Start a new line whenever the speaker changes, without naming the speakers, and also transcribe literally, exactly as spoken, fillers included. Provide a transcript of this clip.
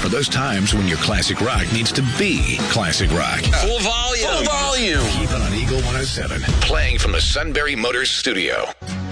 are those times when your classic rock needs to be classic rock.
Full volume. Full volume.
Keep it on Eagle one oh seven, playing from the Sunbury Motors studio.